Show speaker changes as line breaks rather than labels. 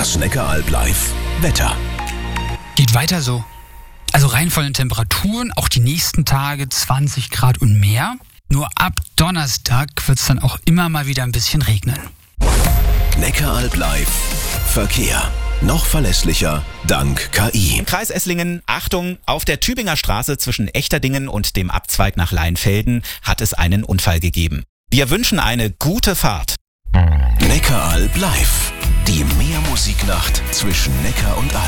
Das Neckaralb Live Wetter.
Geht weiter so. Also rein von den Temperaturen, auch die nächsten Tage 20 Grad und mehr. Nur ab Donnerstag wird es dann auch immer mal wieder ein bisschen regnen.
Neckaralb Live Verkehr. Noch verlässlicher dank KI.
Im Kreis Esslingen, Achtung, auf der Tübinger Straße zwischen Echterdingen und dem Abzweig nach Leinfelden hat es einen Unfall gegeben. Wir wünschen eine gute Fahrt.
Neckaralb Live. Die Meermusiknacht zwischen Neckar und Alb.